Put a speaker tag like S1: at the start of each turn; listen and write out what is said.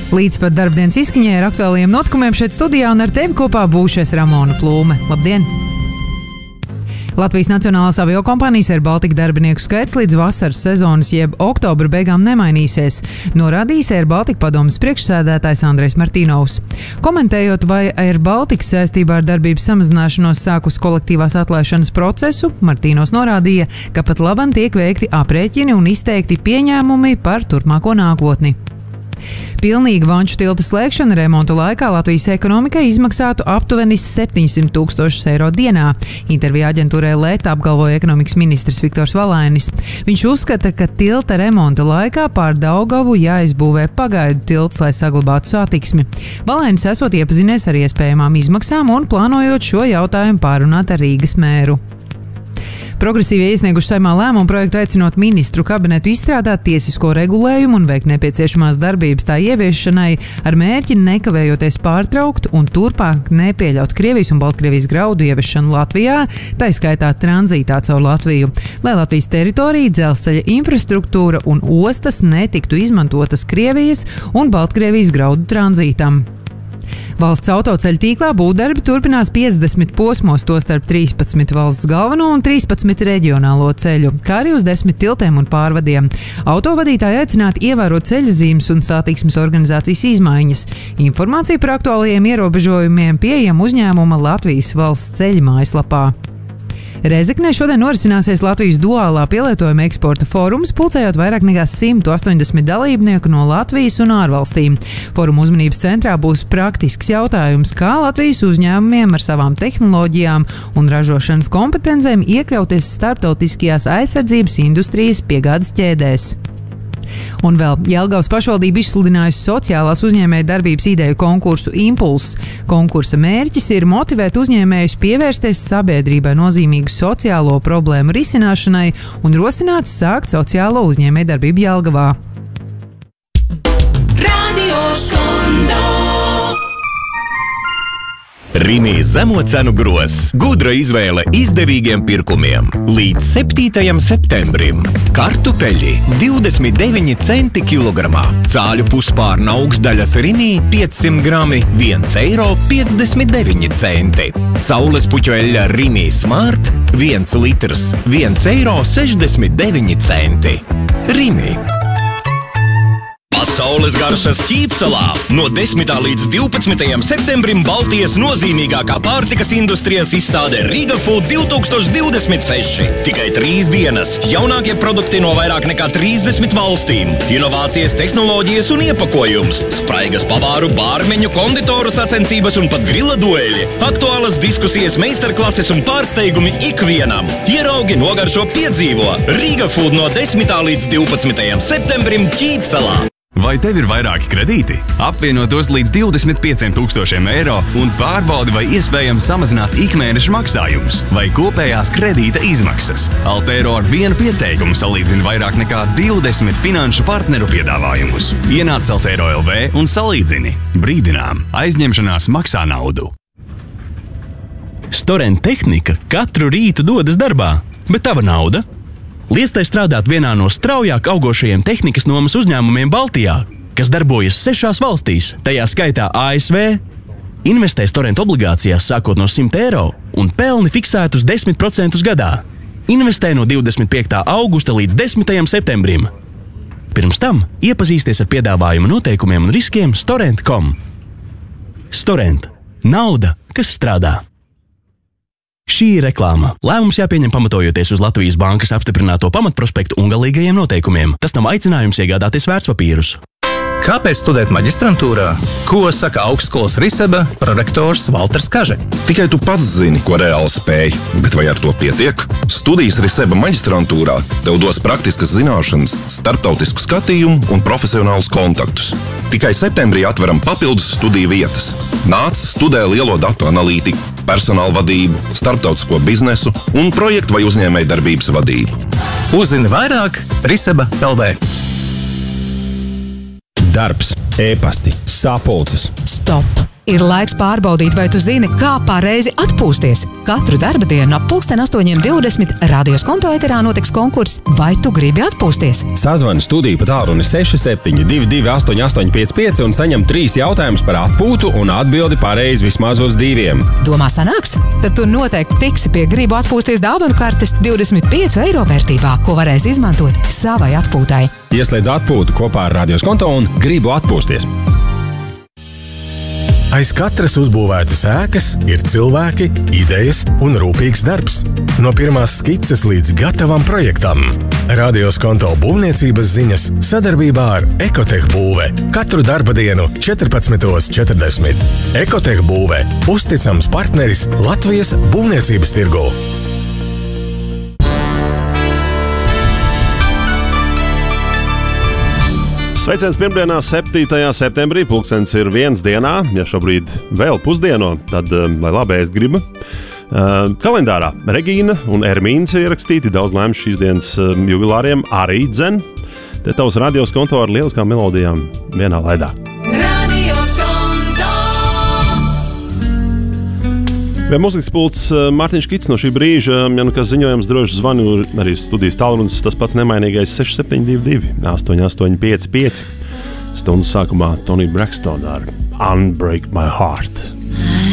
S1: Līdz pat darbdienas izskaņai ar aktuālajiem notikumiem šeit studijā un ar tevi kopā būšies Ramona Plūme. Labdien! Latvijas Nacionālās aviokompānijas Air Baltica darbinieku skaits līdz vasaras sezonas jeb oktobra beigām nemainīsies, norādījis Air Baltica padomes priekšsēdētājs Andrejs Martīnovs. Komentējot, vai Air Baltica saistībā ar darbības samazināšanos sākus kolektīvās atlaišanas procesu, Martīnovs norādīja, ka pat labam tiek veikti aprēķini un izteikti pieņēmumi par turpmāko nākotni. Pilnīga Vanču tilta slēgšana remonta laikā Latvijas ekonomikai izmaksātu aptuveni 700 000 eiro dienā. Intervijā aģentūrai LETA apgalvoja ekonomikas ministrs Viktors Valainis. Viņš uzskata, ka tilta remonta laikā pār Daugavu jāizbūvē pagaidu tilts, lai saglabātu satiksmi. Valainis esot iepazinies ar iespējamām izmaksām un plānojot šo jautājumu pārunāt ar Rīgas mēru. Progresīvie iesnieguši Saeimā lēmumu projektu aicinot ministru kabinetu izstrādāt tiesisko regulējumu un veikt nepieciešamās darbības tā ieviešanai ar mērķi nekavējoties pārtraukt un turpāk nepieļaut Krievijas un Baltkrievijas graudu ieviešanu Latvijā, tā izskaitā tranzītā caur Latviju, lai Latvijas teritorija, dzelzceļa infrastruktūra un ostas netiktu izmantotas Krievijas un Baltkrievijas graudu tranzītam. Valsts autoceļu tīklā būvdarbi turpinās 50 posmos, tostarp 13 valsts galveno un 13 reģionālo ceļu, kā arī uz 10 tiltiem un pārvadiem. Autovadītāji aicināti ievērot ceļazīmes un satiksmes organizācijas izmaiņas. Informācija par aktuālajiem ierobežojumiem pieejama uzņēmuma Latvijas valsts ceļu mājaslapā. Rēzeknē šodien norisināsies Latvijas duālā pielietojuma eksporta fórums, pulcējot vairāk nekā 180 dalībnieku no Latvijas un ārvalstīm. Fóruma uzmanības centrā būs praktisks jautājums, kā Latvijas uzņēmumiem ar savām tehnoloģijām un ražošanas kompetencēm iekļauties starptautiskajās aizsardzības industrijas piegādes ķēdēs. Un vēl Jelgavas pašvaldība izsludinājusi sociālās uzņēmēju darbības ideju konkursu Impulss. Konkursa mērķis ir motivēt uzņēmējus pievērsties sabiedrībai nozīmīgu sociālo problēmu risināšanai un rosināt sākt sociālo uzņēmēju darbību Jelgavā.
S2: Rimī zemo cenu gros. Gudra izvēle izdevīgiem pirkumiem. Līdz 7. septembrim. Kartupeļi 29 centi kilogramā. Cāļu puspārna augšdaļas Rimī 500 grami 1,59 eiro. Saules puķu eļļa Rimī Smart 1 litrs 1,69 eiro. Rimī. Pasaules garšas Ķīpsalā. No 10. līdz 12. septembrim Baltijas nozīmīgākā pārtikas industrijas izstāde Riga Food 2026. Tikai 3 dienas. Jaunākie produkti no vairāk nekā 30 valstīm. Inovācijas, tehnoloģijas un iepakojums. Spraigas pavāru, bārmeņu, konditoru sacensības un pat grila dueļi. Aktuālas diskusijas, meistarklases un pārsteigumi ikvienam. Ieraugi, nogaršo, piedzīvo. Riga Food no 10. līdz 12. septembrim Ķīpsalā.
S3: Vai tev ir vairāki kredīti? Apvieno tos līdz 25 000 eiro un pārbaudi, vai iespējams samazināt ikmēneša maksājumus vai kopējās kredīta izmaksas. Altero ar vienu pieteikumu salīdzina vairāk nekā 20 finanšu partneru piedāvājumus. Ienāc Altero LV un salīdzini. Brīdinām, aizņemšanās maksā naudu.
S4: Storent tehnika katru rītu dodas darbā, bet tava nauda? Liestai strādāt vienā no straujāk augošajiem tehnikas nomas uzņēmumiem Baltijā, kas darbojas 6 valstīs, tajā skaitā ASV. Investē Storent obligācijās sākot no 100 eiro un pelni fiksētus 10% gadā. Investē no 25. augusta līdz 10. septembrim. Pirms tam iepazīsties ar piedāvājuma noteikumiem un riskiem Storent.com. Storent. Nauda, kas strādā. Šī ir reklāma. Lēmums jāpieņem pamatojoties uz Latvijas bankas apstiprināto pamatprospektu un galīgajiem noteikumiem. Tas nav aicinājums iegādāties vērtspapīrus.
S5: Kāpēc studēt maģistrantūrā? Ko saka augstskolas Riseba prorektors Valters Kaže?
S6: Tikai tu pats zini, ko reāli spēj, bet vai ar to pietiek? Studijas Riseba maģistrantūrā tev dos praktiskas zināšanas, starptautisku skatījumu un profesionālus kontaktus. Tikai septembrī atveram papildus studiju vietas. Nāc, studē lielo datu analītiku, personāla vadību, starptautisko biznesu un projektu vai uzņēmēju darbības vadību.
S5: Uzzini vairāk Riseba LV.
S7: Darbs, e-pasti, sapulces.
S1: Stop!
S7: Ir laiks pārbaudīt, vai tu zini, kā pareizi atpūsties. Katru darba dienu ap 8:20 Radios Konto ēterā notiks konkurss Vai tu gribi atpūsties?
S8: Sazvani studiju pa tālruni 6722 8855 un saņem 3 jautājumus par atpūtu un atbildi pareizi vismaz uz 2.
S7: Domā, sanāks? Tad tu noteikti tiksi pie Gribu atpūsties dāvanu kartes 25 eiro vērtībā, ko varēs izmantot savai atpūtai.
S8: Ieslēdz atpūtu kopā ar Radios Konto un Gribu atpūsties.
S9: Aiz katras uzbūvētas ēkas ir cilvēki, idejas un rūpīgs darbs. No pirmās skices līdz gatavam projektam. Radios Konto būvniecības ziņas sadarbībā ar Ekoteh būve. Katru darba dienu 14:40. Ekoteh būve – uzticams partneris Latvijas būvniecības tirgū.
S10: Sveiciens pirmdienā, 7. septembrī, pulkstens ir 1 dienā. Ja šobrīd vēl pusdieno, tad lai labi ēst griba. Kalendārā Regīna un Ermīns ir ierakstīti, daudz laimes šīs dienas jubilāriem arī dzen. Te tavs Radios Konto ar lieliskām melodijām vienā laidā. Pie mūzikas pults Mārtiņš Kits no šī brīža, ja nu kas ziņojums droši zvanu arī studijas tālrunis, tas pats nemainīgais 6722 8855. Stundas sākumā Tony Braxton ar Unbreak My Heart.